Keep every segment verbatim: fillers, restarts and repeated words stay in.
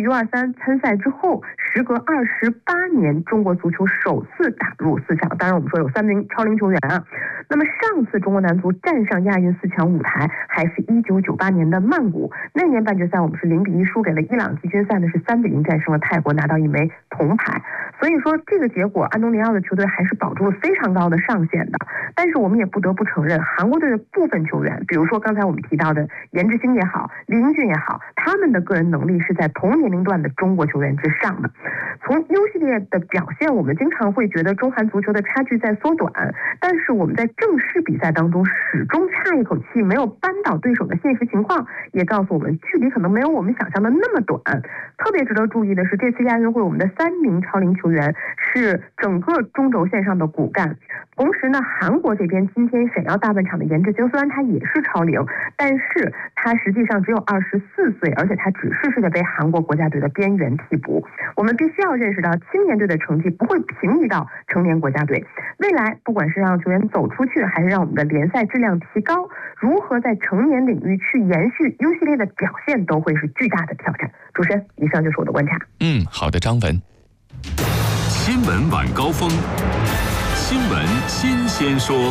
U 二三参赛之后，时隔二十八年，中国足球首次打入四强。当然，我们说有三名超龄球员啊。那么上次中国男足站上亚运四强舞台，还是一九九八年的曼谷。那年半决赛我们是零比一输给了伊朗，季军赛呢是三比零战胜了泰国，拿到一枚铜牌。所以说这个结果，安东尼奥的球队还是保住了非常高的上限的。但是我们也不得不承认，韩国队的部分球员，比如说刚才我们提到的严智兴也好，李英俊也好，他们的个人能力是在同年龄段的中国球员之上的。从 U 系列的表现，我们经常会觉得中韩足球的差距在缩短，但是我们在正式比赛当中始终差一口气，没有扳倒对手的现实情况，也告诉我们距离可能没有我们想象的那么短。特别值得注意的是，这次亚运会我们的三名超龄球员是整个中轴线上的骨干。同时呢，韩国这边今天闪耀大半场的严智兴，虽然他也是超龄，但是他实际上只有二十四岁，而且他只是世界杯韩国国家队的边缘替补。我们必须要认识到，青年队的成绩不会平移到成年国家队。未来不管是让球员走出去，还是让我们的联赛质量提高，如何在成年领域去延续 U 系列的表现，都会是巨大的挑战。主持人，以上就是我的观察。 嗯，好的，张文。 新闻晚高峰，新闻新鲜说。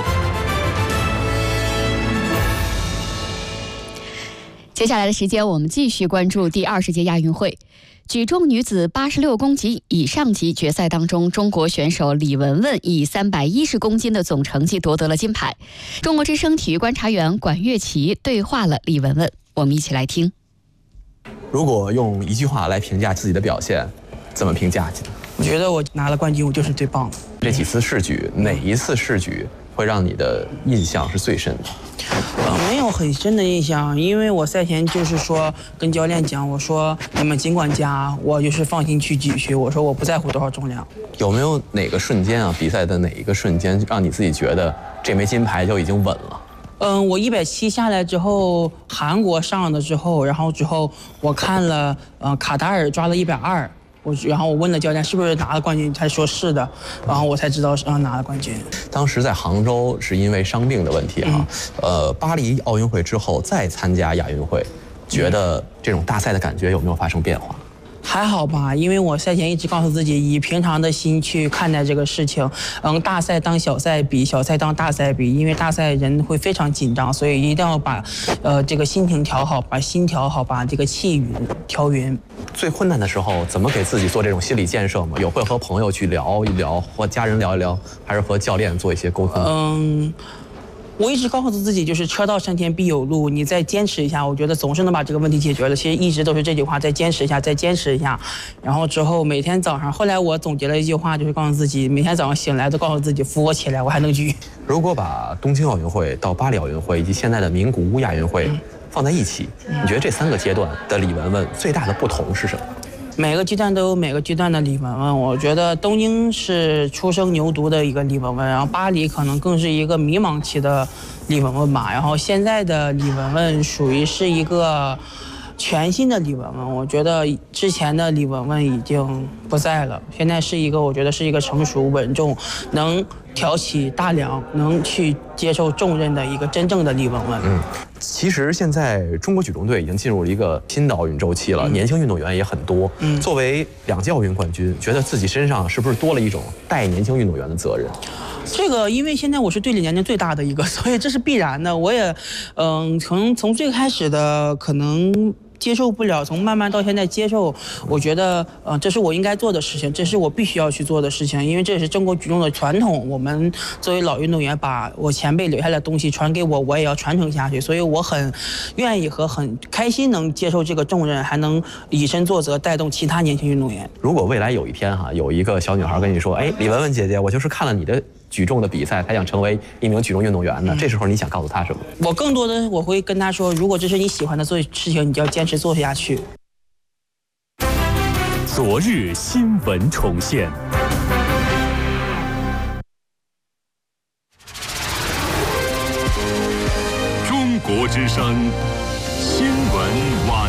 接下来的时间，我们继续关注第二十届亚运会。举重女子八十六公斤以上级决赛当中，中国选手李雯雯以三百一十公斤的总成绩夺得了金牌。中国之声体育观察员管乐琪对话了李雯雯，我们一起来听。 如果用一句话来评价自己的表现，怎么评价？ 我觉得我拿了冠军，我就是最棒的。 这几次试举，哪一次试举会让你的印象是最深的？ 呃，没有很深的印象，因为我赛前就是说跟教练讲，我说你们尽管加，我就是放心去举去，我说我不在乎多少重量。 有没有哪个瞬间啊，比赛的哪一个瞬间，让你自己觉得这枚金牌就已经稳了？ 嗯，我一百七下来之后，韩国上了之后，然后之后我看了，呃，卡塔尔抓了一百二。我然后我问了教练是不是拿了冠军，他说是的，然后我才知道是拿了冠军。 当时在杭州是因为伤病的问题啊，嗯、呃，巴黎奥运会之后再参加亚运会，觉得这种大赛的感觉有没有发生变化？ 还好吧，因为我赛前一直告诉自己，以平常的心去看待这个事情。嗯，大赛当小赛比，小赛当大赛比，因为大赛人会非常紧张，所以一定要把，呃，这个心情调好，把心调好，把这个气匀调匀。 最困难的时候，怎么给自己做这种心理建设吗？有会和朋友去聊一聊，和家人聊一聊，还是和教练做一些沟通？ 嗯。我一直告诉自己，就是车到山前必有路，你再坚持一下，我觉得总是能把这个问题解决了。其实一直都是这句话，再坚持一下，再坚持一下。然后之后每天早上，后来我总结了一句话，就是告诉自己，每天早上醒来都告诉自己，扶我起来，我还能举。 如果把东京奥运会到巴黎奥运会以及现在的名古屋亚运会放在一起，嗯、你觉得这三个阶段的李雯雯最大的不同是什么？ 每个阶段都有每个阶段的李雯雯，我觉得东京是初生牛犊的一个李雯雯，然后巴黎可能更是一个迷茫期的李雯雯吧，然后现在的李雯雯属于是一个全新的李雯雯，我觉得之前的李雯雯已经不在了，现在是一个我觉得是一个成熟稳重，能挑起大梁，能去接受重任的一个真正的李雯雯。 嗯，其实现在中国举重队已经进入了一个新的奥运周期了，嗯、年轻运动员也很多。嗯，作为两届奥运冠军，觉得自己身上是不是多了一种带年轻运动员的责任？ 这个，因为现在我是队里年龄最大的一个，所以这是必然的。我也，嗯，从从最开始的可能接受不了，从慢慢到现在接受，我觉得，呃，这是我应该做的事情，这是我必须要去做的事情，因为这也是中国举重的传统。我们作为老运动员，把我前辈留下来的东西传给我，我也要传承下去。所以我很愿意和很开心能接受这个重任，还能以身作则，带动其他年轻运动员。 如果未来有一天哈，有一个小女孩跟你说，哎，李雯雯姐姐，我就是看了你的举重的比赛，才想成为一名举重运动员的。嗯、这时候你想告诉她什么？ 我更多的我会跟她说，如果这是你喜欢的做事情，你就要坚持做下去。 昨日新闻重现。中国之声新闻晚。